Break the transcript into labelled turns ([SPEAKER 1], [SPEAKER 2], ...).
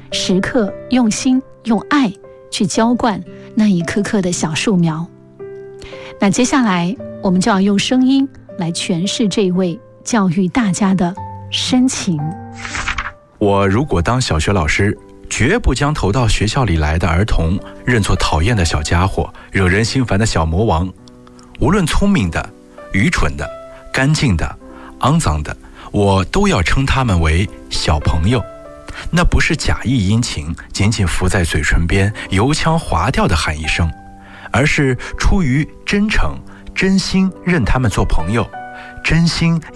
[SPEAKER 1] 时刻用心用爱去浇灌那一棵棵的小树苗。那接下来我们就要用声音来诠释这位教育大家的深情。
[SPEAKER 2] 我如果当小学老师，绝不将投到学校里来的儿童认作讨厌的小家伙，惹人心烦的小魔王。无论聪明的、愚蠢的、干净的、肮脏的，我都要称他们为小朋友。那不是假意殷勤，仅仅浮在嘴唇边油腔滑调地喊一声，而是出于真诚、真心认他们做朋友，真心